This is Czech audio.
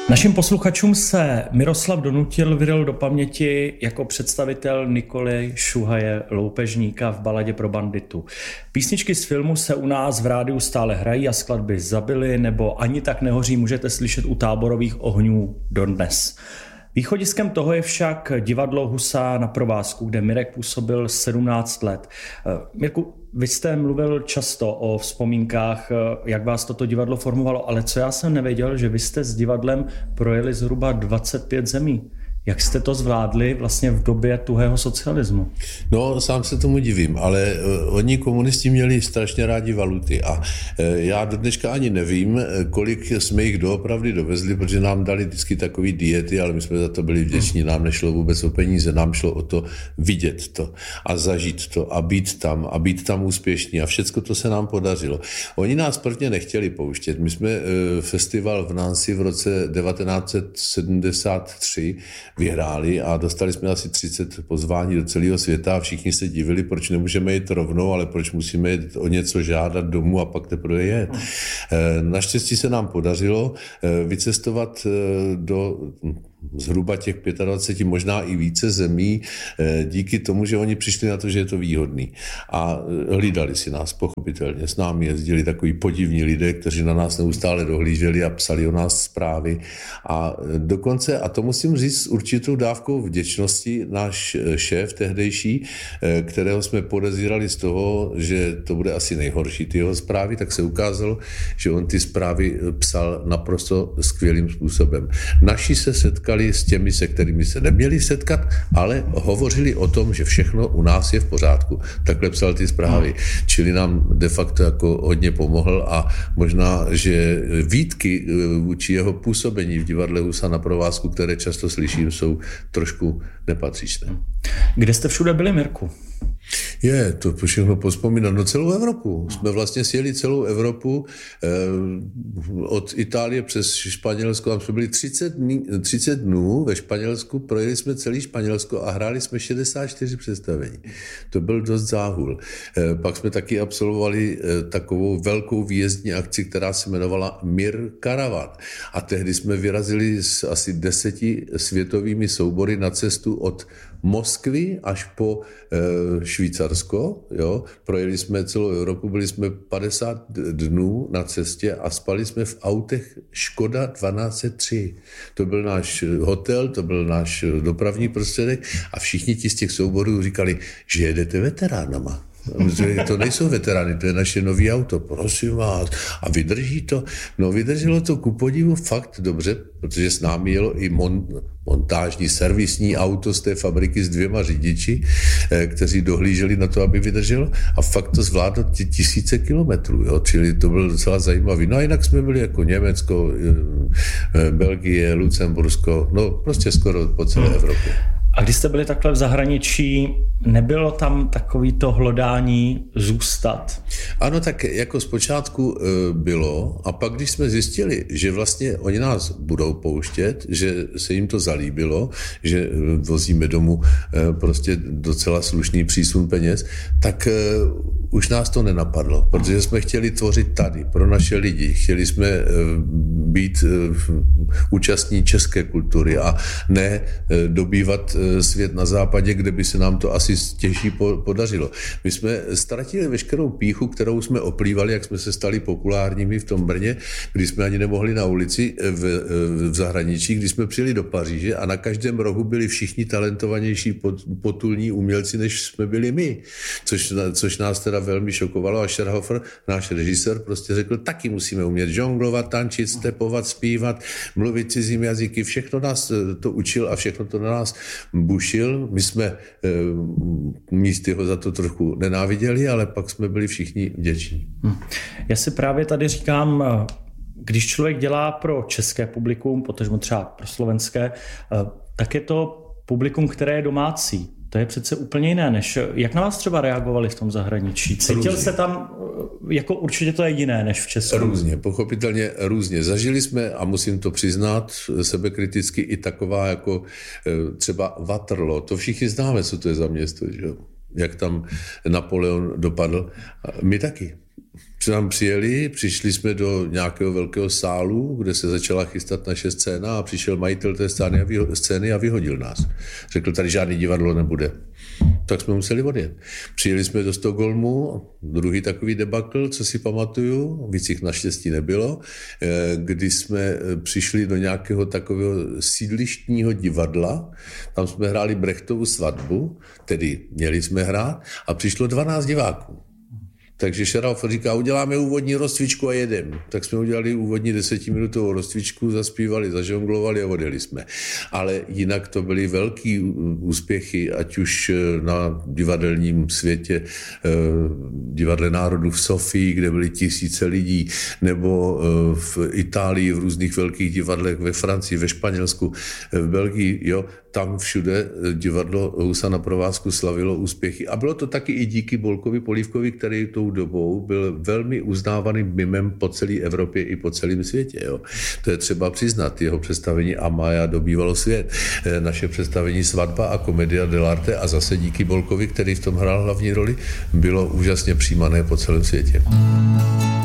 Našim posluchačům se Miroslav Donutil vyril do paměti jako představitel Nikoly Šuhaje Loupežníka v Baladě pro banditu. Písničky z filmu se u nás v rádiu stále hrají a skladby Zabili nebo Ani tak nehoří můžete slyšet u Táborových ohňů dodnes. Východiskem toho je však divadlo Husa na provázku, kde Mirek působil 17 let. Mirku, vy jste mluvil často o vzpomínkách, jak vás toto divadlo formovalo, ale co já jsem nevěděl, že vy jste s divadlem projeli zhruba 25 zemí. Jak jste to zvládli vlastně v době tuhého socialismu? No, sám se tomu divím, ale oni komunisti měli strašně rádi valuty a já do dneška ani nevím, kolik jsme jich doopravdy dovezli, protože nám dali vždycky takový diety, ale my jsme za to byli vděční, nám nešlo vůbec o peníze, nám šlo o to vidět to a zažít to a být tam úspěšní a všecko to se nám podařilo. Oni nás prvně nechtěli pouštět, my jsme festival v Nancy v roce 1973 vyhráli a dostali jsme asi 30 pozvání do celého světa a všichni se divili, proč nemůžeme jít rovnou, ale proč musíme jít o něco žádat domů a pak teprve jet. Naštěstí se nám podařilo vycestovat do zhruba těch 25, možná i více zemí, díky tomu, že oni přišli na to, že je to výhodný. A hlídali si nás pochopitelně. S námi jezdili takový podivní lidé, kteří na nás neustále dohlíželi a psali o nás zprávy. A dokonce, a to musím říct s určitou dávkou vděčnosti, náš šéf tehdejší, kterého jsme podezírali z toho, že to bude asi nejhorší ty jeho zprávy, tak se ukázalo, že on ty zprávy psal naprosto skvělým způsobem. Naši se setkali s těmi, se kterými se neměli setkat, ale hovořili o tom, že všechno u nás je v pořádku. Takhle psal ty zprávy. Čili nám de facto jako hodně pomohl a možná, že výtky vůči jeho působení v divadle Husa na provázku, které často slyším, jsou trošku nepatřičné. Kde jste všude byli, Mirku? To všechno povzpomínat. No celou Evropu. Jsme vlastně sjeli celou Evropu od Itálie přes Španělsko. Tam jsme byli 30 dnů ve Španělsku, projeli jsme celý Španělsko a hráli jsme 64 představení. To byl dost záhul. Pak jsme taky absolvovali takovou velkou výjezdní akci, která se jmenovala Mir Caravan. A tehdy jsme vyrazili s asi 10 světovými soubory na cestu od Moskvy až po Švýcarsko. Jo. Projeli jsme celou Evropu, byli jsme 50 dnů na cestě a spali jsme v autech Škoda 1203. To byl náš hotel, to byl náš dopravní prostředek a všichni ti z těch souborů říkali, že jedete veteránama. To nejsou veterány, to je naše nový auto, prosím vás. A vydrží to? No vydrželo to ku podivu fakt dobře, protože s námi jelo i montážní, servisní auto z té fabriky s 2 řidiči, kteří dohlíželi na to, aby vydrželo a fakt to zvládlo tisíce kilometrů, jo? Čili to bylo docela zajímavé. No a jinak jsme byli jako Německo, Belgie, Lucembursko, no prostě skoro po celé Evropě. A když jste byli takhle v zahraničí, nebylo tam takovýto hlodání zůstat? Ano, tak jako zpočátku bylo a pak když jsme zjistili, že vlastně oni nás budou pouštět, že se jim to zalíbilo, že vozíme domů prostě docela slušný přísun peněz, tak už nás to nenapadlo, protože jsme chtěli tvořit tady pro naše lidi, chtěli jsme být účastní české kultury a ne dobývat svět na západě, kde by se nám to asi těžší podařilo. My jsme ztratili veškerou pýchu, kterou jsme oplývali, jak jsme se stali populárními v tom Brně, kdy jsme ani nemohli na ulici v zahraničí, když jsme přijeli do Paříže a na každém rohu byli všichni talentovanější potulní umělci, než jsme byli my. Což nás teda velmi šokovalo a Scherhofer, náš režisér, prostě řekl, taky musíme umět žonglovat, tančit, stepovat, zpívat, mluvit cizím jazyky, všechno nás to učil a všechno to na nás bušil. My jsme místy ho za to trochu nenáviděli, ale pak jsme byli všichni vděční. Já si právě tady říkám, když člověk dělá pro české publikum, potažmo třeba pro slovenské, tak je to publikum, které je domácí. To je přece úplně jiné, než jak na vás třeba reagovali v tom zahraničí. Cítil se tam, jako určitě to je jiné než v Česku? Různě, pochopitelně různě. Zažili jsme, a musím to přiznat, sebekriticky i taková jako třeba Waterloo. To všichni známe, co to je za město, že? Jak tam Napoleon dopadl. My taky. tam přišli jsme do nějakého velkého sálu, kde se začala chystat naše scéna a přišel majitel té scény a vyhodil nás. Řekl, tady žádný divadlo nebude. Tak jsme museli odjet. Přijeli jsme do Stockholmu, druhý takový debakl, co si pamatuju, víc jich naštěstí nebylo, kdy jsme přišli do nějakého takového sídlištního divadla, tam jsme hráli Brechtovu svatbu, tedy měli jsme hrát, a přišlo 12 diváků. Takže Šarauf říká, uděláme úvodní rozcvičku a jedem. Tak jsme udělali úvodní 10minutovou rozcvičku, zaspívali, zažonglovali a odjeli jsme. Ale jinak to byly velký úspěchy, ať už na divadelním světě, Divadle národů v Sofii, kde byly tisíce lidí, nebo v Itálii, v různých velkých divadlech, ve Francii, ve Španělsku, v Belgii, jo. Tam všude divadlo Husa na provázku slavilo úspěchy. A bylo to taky i díky Bolkovi Polívkovi, který tou dobou byl velmi uznávaným mimem po celé Evropě i po celém světě. Jo. To je třeba přiznat. Jeho představení Amaia dobývalo svět. Naše představení Svatba a Komedia dell'arte a zase díky Bolkovi, který v tom hrál hlavní roli, bylo úžasně přijímané po celém světě.